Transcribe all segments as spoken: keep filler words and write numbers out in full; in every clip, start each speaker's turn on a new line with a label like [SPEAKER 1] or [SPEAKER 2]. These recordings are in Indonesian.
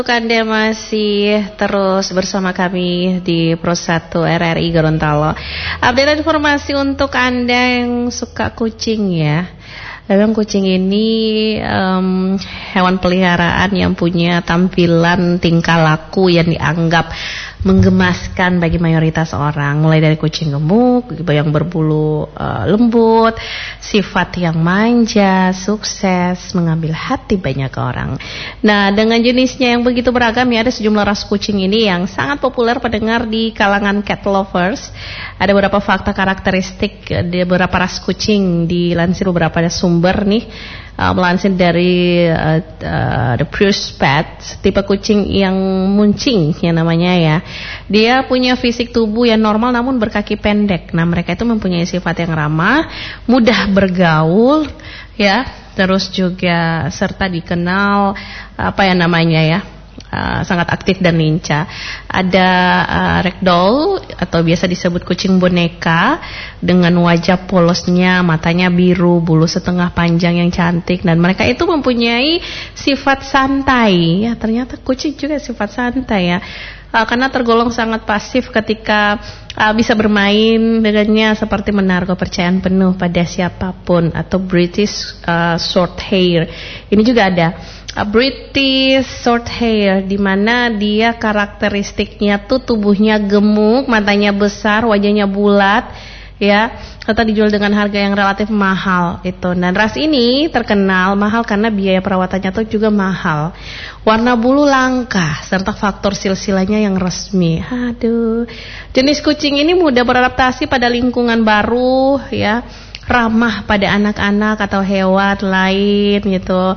[SPEAKER 1] Anda masih terus bersama kami di Pro satu R R I Gorontalo. Update informasi untuk Anda yang suka kucing ya. Memang kucing ini um, hewan peliharaan yang punya tampilan tingkah laku yang dianggap menggemaskan bagi mayoritas orang, mulai dari kucing gemuk yang berbulu uh, lembut, sifat yang manja, sukses, mengambil hati banyak orang. Nah, dengan jenisnya yang begitu beragam ya, ada sejumlah ras kucing ini yang sangat populer pendengar di kalangan cat lovers. Ada beberapa fakta karakteristik di beberapa ras kucing dilansir beberapa sumber nih. Uh, melansir dari uh, uh, The Purse Pet, tipe kucing yang muncing yang namanya ya. Dia punya fisik tubuh yang normal namun berkaki pendek. Nah, mereka itu mempunyai sifat yang ramah, mudah bergaul ya, terus juga serta dikenal apa ya namanya ya, Uh, sangat aktif dan lincah. Ada uh, ragdoll atau biasa disebut kucing boneka dengan wajah polosnya, matanya biru, bulu setengah panjang yang cantik, dan mereka itu mempunyai sifat santai. Ya, ternyata kucing juga sifat santai ya. Uh, karena tergolong sangat pasif ketika uh, bisa bermain dengannya, seperti menaruh kepercayaan penuh pada siapapun. Atau British uh, short hair. Ini juga ada A British short hair, di mana dia karakteristiknya tuh tubuhnya gemuk, matanya besar, wajahnya bulat, ya, serta dijual dengan harga yang relatif mahal itu. Dan ras ini terkenal mahal karena biaya perawatannya tuh juga mahal. Warna bulu langka serta faktor silsilanya yang resmi. Aduh, jenis kucing ini mudah beradaptasi pada lingkungan baru, ya. Ramah pada anak-anak atau hewan lain gitu.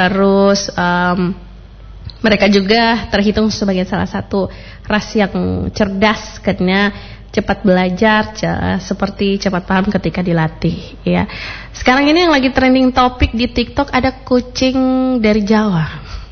[SPEAKER 1] Terus um, mereka juga terhitung sebagai salah satu ras yang cerdas karena cepat belajar, seperti cepat paham ketika dilatih ya. Sekarang ini yang lagi trending topik di TikTok ada kucing dari Jawa.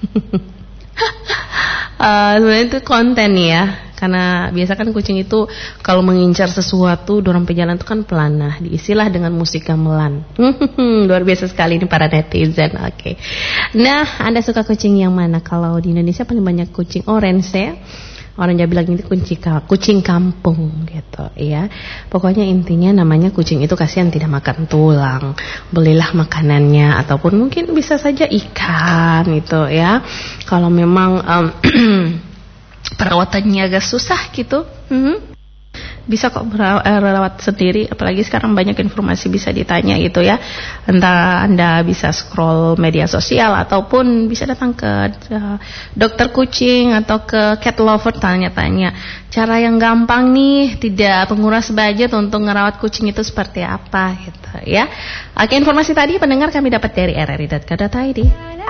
[SPEAKER 1] uh, sebenarnya itu konten ya. Karena biasa kan kucing itu kalau mengincar sesuatu dorong pejalan itu kan pelanah, diisilah dengan musik gamelan. Luar biasa sekali ini para netizen. Oke. Okay. Nah, Anda suka kucing yang mana? Kalau di Indonesia paling banyak kucing orange ya. Orang Jawa bilang ini kucing kucing kampung gitu ya. Pokoknya intinya namanya kucing itu kasihan tidak makan tulang. Belilah makanannya, ataupun mungkin bisa saja ikan gitu ya. Kalau memang um, perawatannya agak susah gitu, hmm. bisa kok merawat sendiri. Apalagi sekarang banyak informasi bisa ditanya gitu ya. Entah Anda bisa scroll media sosial ataupun bisa datang ke uh, dokter kucing atau ke cat lover, tanya-tanya cara yang gampang nih, tidak menguras budget untuk merawat kucing itu seperti apa gitu ya. Oke, informasi tadi pendengar kami dapat dari r r i dot co dot i d.